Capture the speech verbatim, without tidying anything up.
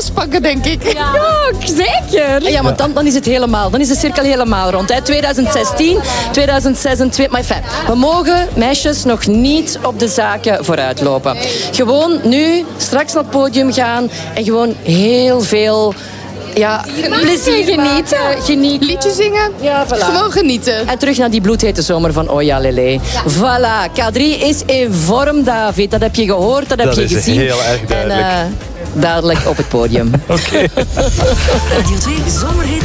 vastpakken, denk ik. Ja, zeker. Ja, want dan, dan is het helemaal. Dan is de cirkel helemaal rond. Hè. twintig zestien, twintig zesentwintig. Maar enfin, we mogen, meisjes, nog niet op de zaken vooruitlopen. Gewoon nu, straks naar het podium gaan en gewoon heel veel... Ja, plezier genieten. maken, genieten. Liedje zingen. Ja, voilà. Gewoon genieten. En terug naar die bloedhete zomer van Oja Lele. Voilà, K drie is in vorm, David. Dat heb je gehoord, dat heb Dat je is gezien. heel erg duidelijk. En uh, dadelijk op het podium. Oké. Okay. Radio twee Zomerhit